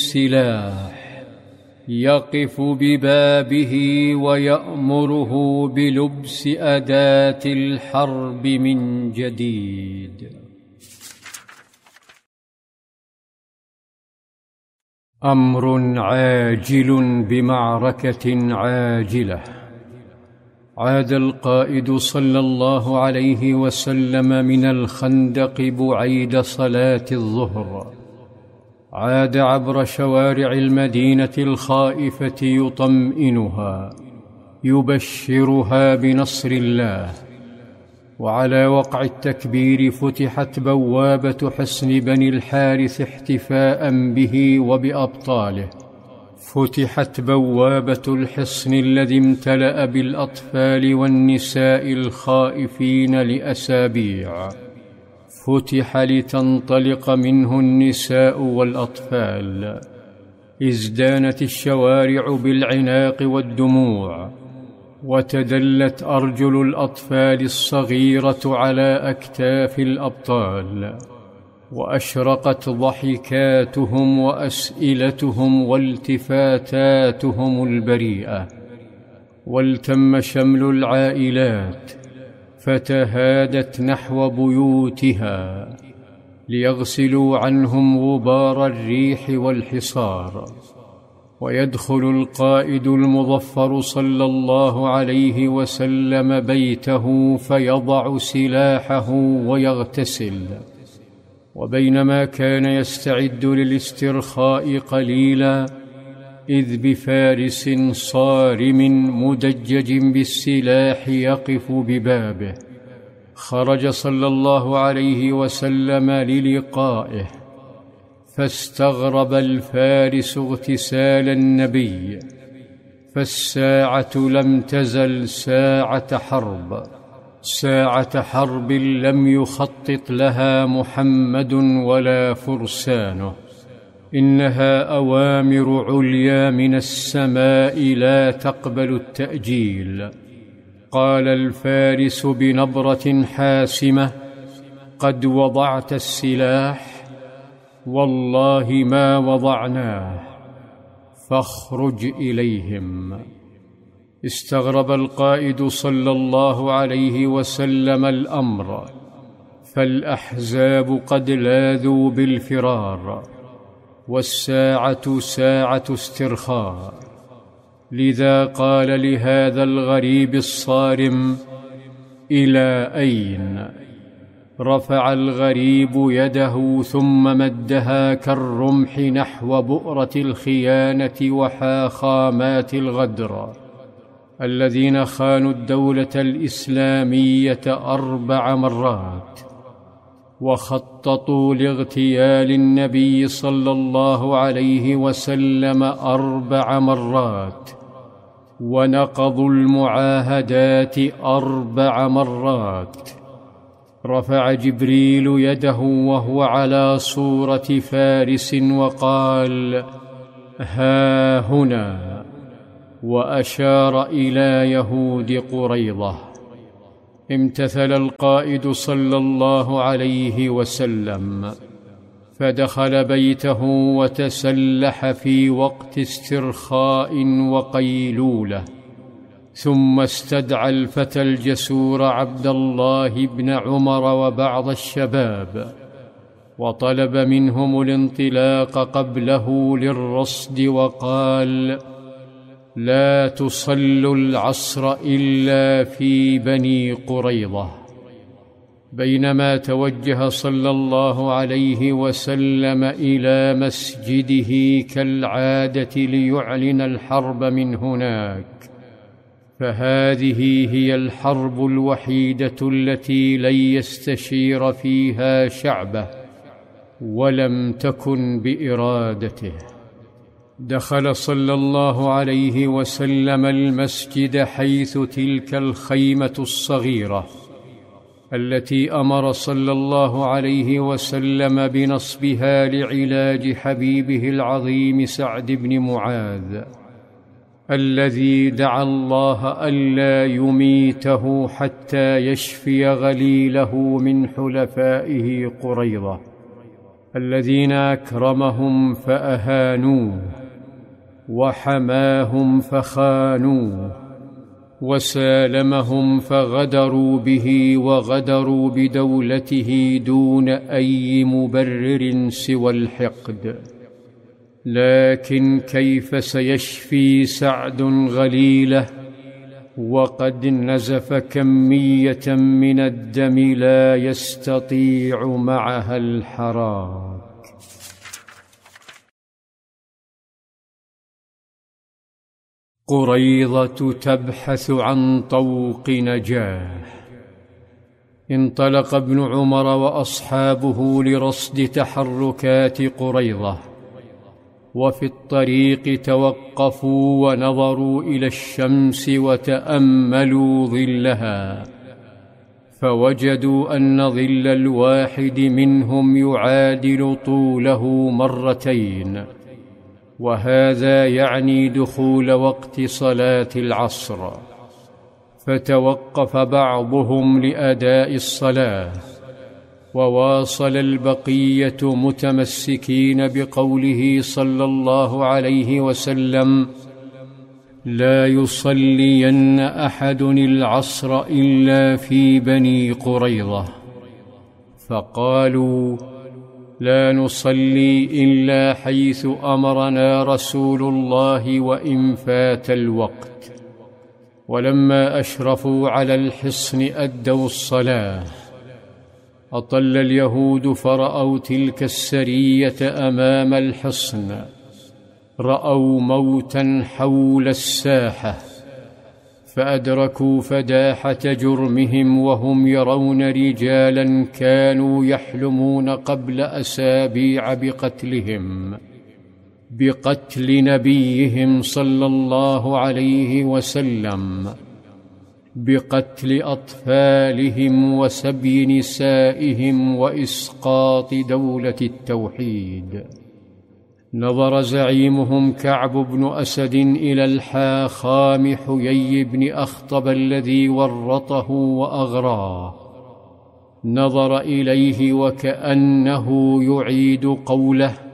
السلاح يقف ببابه ويأمره بلبس أداة الحرب من جديد. أمر عاجل بمعركة عاجلة. عاد القائد صلى الله عليه وسلم من الخندق بعيد صلاة الظهر، عاد عبر شوارع المدينة الخائفة يطمئنها، يبشرها بنصر الله. وعلى وقع التكبير فتحت بوابة حصن بني الحارث احتفاء به وبأبطاله. فتحت بوابة الحصن الذي امتلأ بالأطفال والنساء الخائفين لأسابيع، فتح لتنطلق منه النساء والأطفال. ازدانت الشوارع بالعناق والدموع، وتدلت أرجل الأطفال الصغيرة على أكتاف الأبطال، وأشرقت ضحكاتهم وأسئلتهم والتفاتاتهم البريئة. والتم شمل العائلات، فتهادت نحو بيوتها ليغسلوا عنهم غبار الريح والحصار. ويدخل القائد المظفر صلى الله عليه وسلم بيته فيضع سلاحه ويغتسل. وبينما كان يستعد للاسترخاء قليلا، إذ بفارس صارم مدجج بالسلاح يقف ببابه. خرج صلى الله عليه وسلم للقائه، فاستغرب الفارس اغتسال النبي، فالساعة لم تزل ساعة حرب، ساعة حرب لم يخطط لها محمد ولا فرسانه. إنها أوامر عليا من السماء لا تقبل التأجيل. قال الفارس بنبرة حاسمة: قد وضعت السلاح؟ والله ما وضعناه، فاخرج إليهم. استغرب القائد صلى الله عليه وسلم الأمر، فالأحزاب قد لاذوا بالفرار، والساعة ساعة استرخاء. لذا قال لهذا الغريب الصارم: إلى أين؟ رفع الغريب يده ثم مدها كالرمح نحو بؤرة الخيانة وحاخامات الغدر الذين خانوا الدولة الإسلامية 4 مرات، وخططوا لاغتيال النبي صلى الله عليه وسلم 4 مرات، ونقضوا المعاهدات 4 مرات. رفع جبريل يده وهو على صورة فارس وقال: ها هنا، وأشار إلى يهود قريظة. امتثل القائد صلى الله عليه وسلم، فدخل بيته وتسلح في وقت استرخاء وقيلولة، ثم استدعى الفتى الجسور عبد الله بن عمر وبعض الشباب، وطلب منهم الانطلاق قبله للرصد، وقال: لا تصلوا العصر إلا في بني قريظة. بينما توجه صلى الله عليه وسلم إلى مسجده كالعادة ليعلن الحرب من هناك، فهذه هي الحرب الوحيدة التي لن يستشير فيها شعبه، ولم تكن بإرادته. دخل صلى الله عليه وسلم المسجد حيث تلك الخيمة الصغيرة التي أمر صلى الله عليه وسلم بنصبها لعلاج حبيبه العظيم سعد بن معاذ، الذي دعا الله ألا يميته حتى يشفي غليله من حلفائه قريظة، الذين أكرمهم فأهانوه، وحماهم فخانوه، وسالمهم فغدروا به وغدروا بدولته دون أي مبرر سوى الحقد. لكن كيف سيشفي سعد غليله وقد نزف كمية من الدم لا يستطيع معها الحراك؟ قريضة تبحث عن طوق نجاه. انطلق ابن عمر وأصحابه لرصد تحركات قريضة، وفي الطريق توقفوا ونظروا إلى الشمس وتأملوا ظلها، فوجدوا أن ظل الواحد منهم يعادل طوله مرتين، وهذا يعني دخول وقت صلاة العصر. فتوقف بعضهم لأداء الصلاة، وواصل البقية متمسكين بقوله صلى الله عليه وسلم: لا يصلين أحد العصر إلا في بني قريظة. فقالوا: لا نصلي إلا حيث أمرنا رسول الله وإن فات الوقت. ولما أشرفوا على الحصن أدوا الصلاة. أطل اليهود فرأوا تلك السرية أمام الحصن، رأوا موتا حول الساحة، فأدركوا فداحة جرمهم وهم يرون رجالا كانوا يحلمون قبل أسابيع بقتل نبيهم صلى الله عليه وسلم، بقتل أطفالهم وسبي نسائهم وإسقاط دولة التوحيد. نظر زعيمهم كعب بن أسد إلى الحاخام حيي بن أخطب الذي ورطه وأغراه، نظر إليه وكأنه يعيد قوله: